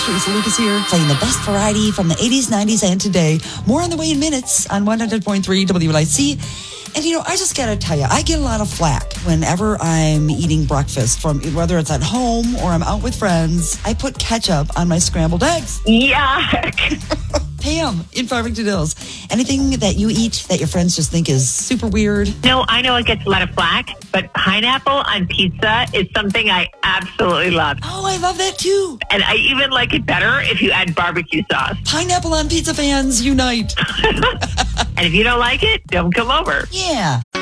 Teresa Lucas here, playing the best variety from the 80s, 90s, and today. More on the way in minutes on 100.3 WNIC. And, I just got to tell you, I get a lot of flack whenever I'm eating breakfast, from whether it's at home or I'm out with friends. I put ketchup on my scrambled eggs. Yuck. Pam in Farmington Hills. Anything that you eat that your friends just think is super weird? No, I know it gets a lot of flack, but pineapple on pizza is something I absolutely love. Oh, I love that too. And I even like it better if you add barbecue sauce. Pineapple on pizza fans unite. And if you don't like it, don't come over. Yeah.